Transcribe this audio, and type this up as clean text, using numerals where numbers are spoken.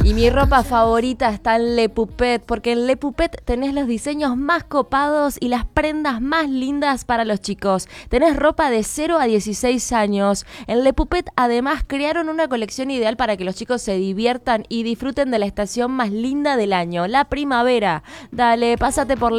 Y mi ropa favorita está en Le Puppet, porque en Le Puppet tenés los diseños más copados y las prendas más lindas para los chicos. Tenés ropa de 0 a 16 años. En Le Puppet además crearon una colección ideal para que los chicos se diviertan y disfruten de la estación más linda del año, la primavera. Dale, pásate por